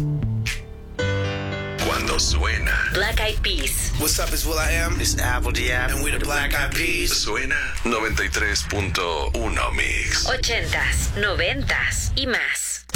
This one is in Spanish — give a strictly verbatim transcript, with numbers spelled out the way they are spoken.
Cuando suena Black Eyed Peas. What's up, it's will.i.am. It's Apple Diab. And we're the Black Eyed Peas. suena noventa y tres punto uno Mix. Ochentas, noventas y más.